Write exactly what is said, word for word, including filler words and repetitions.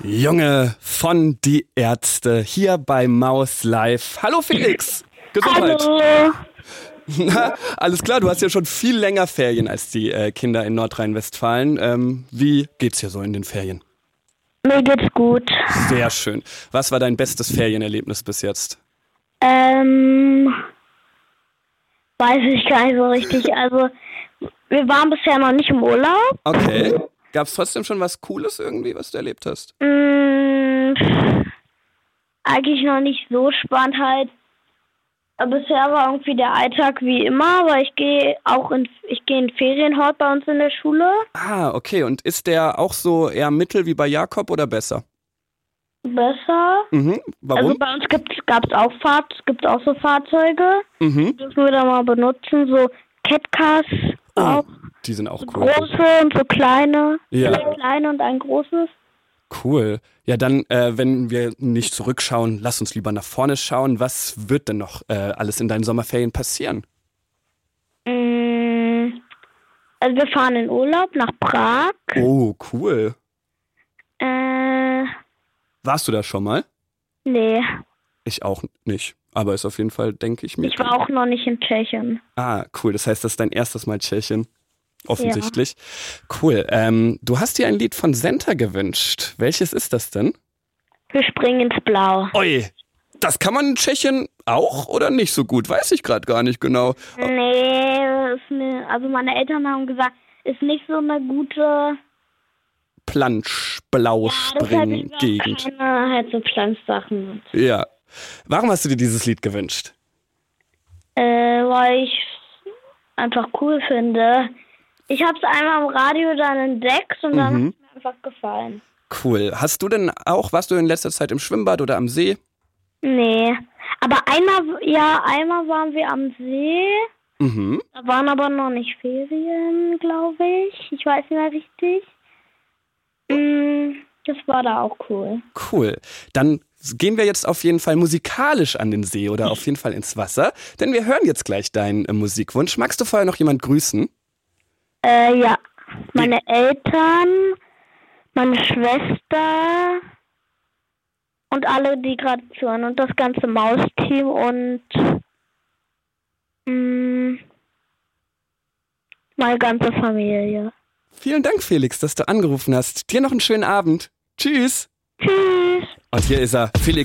Junge von Die Ärzte hier bei Maus Live. Hallo Felix. Gesundheit. Hallo. Na, alles klar, du hast ja schon viel länger Ferien als die äh, Kinder in Nordrhein-Westfalen. Ähm, wie geht's dir so in den Ferien? Mir geht's gut. Sehr schön. Was war dein bestes Ferienerlebnis bis jetzt? Ähm, weiß ich gar nicht so richtig. Also, wir waren bisher noch nicht im Urlaub. Okay. Gab's trotzdem schon was Cooles irgendwie, was du erlebt hast? Mm, eigentlich noch nicht so spannend halt. Bisher war irgendwie der Alltag wie immer, weil ich gehe auch in ich gehe in Ferienhort bei uns in der Schule. Ah, okay. Und ist der auch so eher mittel wie bei Jakob oder besser? Besser. Mhm. Warum? Also bei uns gab es auch Fahrt, gibt's auch so Fahrzeuge. Mhm. Die wir da mal benutzen, so Catcars Oh, auch. die sind auch So cool. große und so kleine. Ja. Zwei kleine und ein großes. Cool. Ja, dann, äh, wenn wir nicht zurückschauen, lass uns lieber nach vorne schauen. Was wird denn noch äh, alles in deinen Sommerferien passieren? Mm, Also wir fahren in Urlaub nach Prag. Oh, cool. Äh, Warst du da schon mal? nee. Ich auch nicht. Aber ist auf jeden Fall, denke ich mir. Ich war auch noch nicht in Tschechien. Ah, cool. Das heißt, das ist dein erstes Mal Tschechien. Offensichtlich. Ja. Cool. Ähm, du hast dir ein Lied von Senta gewünscht. Welches ist das denn? Wir springen ins Blau. Oi, das kann man in Tschechien auch oder nicht so gut? Weiß ich gerade gar nicht genau. Nee, ist ne, also meine Eltern haben gesagt, ist nicht so eine gute Plansch, Blau, Springen, Gegend. Keine halt so Pflanzsachen. Ja. Warum hast du dir dieses Lied gewünscht? Äh, weil ich einfach cool finde. Ich habe es einmal im Radio dann entdeckt und dann Mhm. hat es mir einfach gefallen. Cool. Hast du denn auch, warst du in letzter Zeit im Schwimmbad oder am See? Nee. Aber einmal, ja, einmal waren wir am See. Mhm. Da waren aber noch nicht Ferien, glaube ich. Ich weiß nicht mehr richtig. Mm, das war da auch cool. Cool. Dann gehen wir jetzt auf jeden Fall musikalisch an den See oder auf jeden Fall ins Wasser, denn wir hören jetzt gleich deinen äh, Musikwunsch. Magst du vorher noch jemand grüßen? Äh, ja. Meine Eltern, meine Schwester und alle, die gerade zuhören und das ganze Mausteam und mh, meine ganze Familie. Vielen Dank, Felix, dass du angerufen hast. Dir noch einen schönen Abend. Tschüss. Tschüss. Und hier ist er, Felix.